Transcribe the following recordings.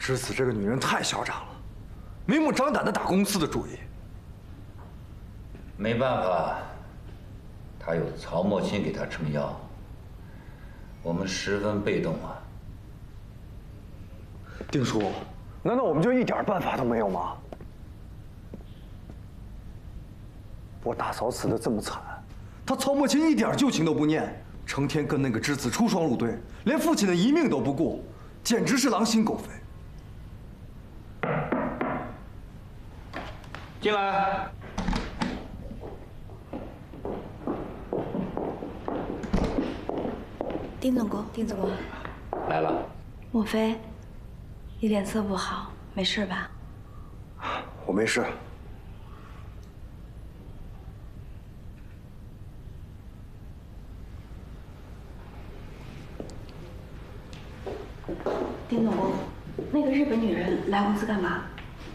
知子这个女人太嚣张了，明目张胆地打公司的主意。 没办法，她有曹墨卿给她撑腰，我们十分被动啊。 丁叔，难道我们就一点办法都没有吗？我大嫂死得这么惨，她曹墨卿一点旧情都不念，成天跟那个知子出双入对，连父亲的一命都不顾，简直是狼心狗肺。 进来。 丁总工，丁总工， 来了。 莫非，你脸色不好，没事吧？ 我没事。 丁总工，那个日本女人来公司干嘛？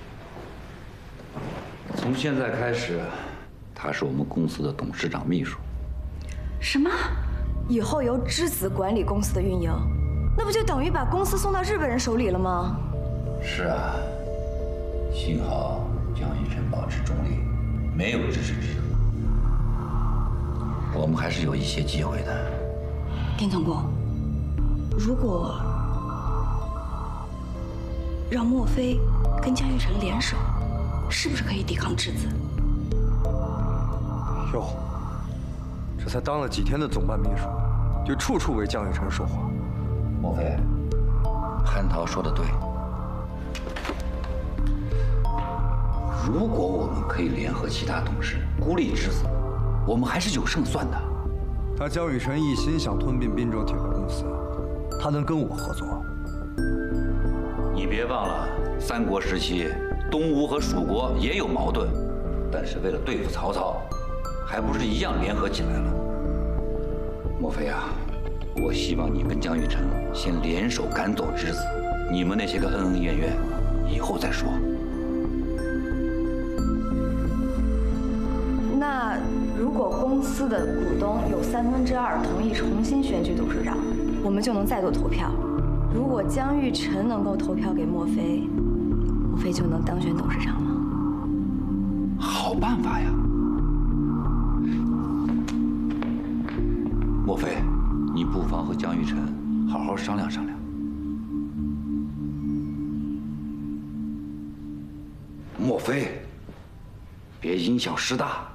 从现在开始，她是我们公司的董事长秘书。 什么？以后由知子管理公司的运营，那不就等于把公司送到日本人手里了吗？ 是啊，幸好江玉成保持中立，没有支持知子，我们还是有一些机会的。 丁总工，如果让莫非跟江玉成联手，是不是可以抵抗质子？ 哟，这才当了几天的总办秘书，就处处为江雨辰说话。 莫非，蟠桃说的对，如果我们可以联合其他董事孤立质子，我们还是有胜算的。 他江雨辰一心想吞并滨州铁矿公司，他能跟我合作？ 你别忘了，三国时期，东吴和蜀国也有矛盾，但是为了对付曹操，还不是一样联合起来了？莫非啊，我希望你跟江玉成先联手赶走质子，你们那些个恩恩怨怨，以后再说。 那如果公司的股东有2/3同意重新选举董事长，我们就能再度投票。如果江玉成能够投票给莫非，莫非就能当选董事长了。 好办法呀！莫非，你不妨和江玉成好好商量商量。莫非，别因小失大。